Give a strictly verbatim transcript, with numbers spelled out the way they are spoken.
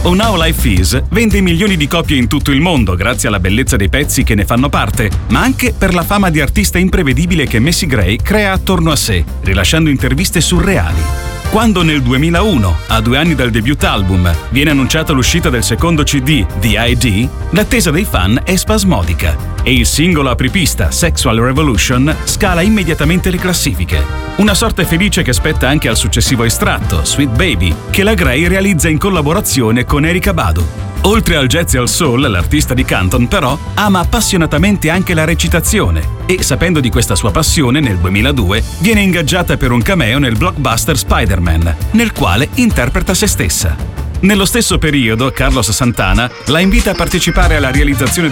Oh Now Life Is vende milioni di copie in tutto il mondo grazie alla bellezza dei pezzi che ne fanno parte, ma anche per la fama di artista imprevedibile che Macy Gray crea attorno a sé, rilasciando interviste surreali. Quando nel duemilauno, a due anni dal debut album, viene annunciata l'uscita del secondo C D, The I D, l'attesa dei fan è spasmodica e il singolo apripista Sexual Revolution scala immediatamente le classifiche. Una sorte felice che spetta anche al successivo estratto, Sweet Baby, che la Gray realizza in collaborazione con Erykah Badu. Oltre al jazz e al soul, l'artista di Canton però ama appassionatamente anche la recitazione e, sapendo di questa sua passione, nel duemiladue viene ingaggiata per un cameo nel blockbuster Spider-Man, nel quale interpreta se stessa. Nello stesso periodo, Carlos Santana la invita a partecipare alla realizzazione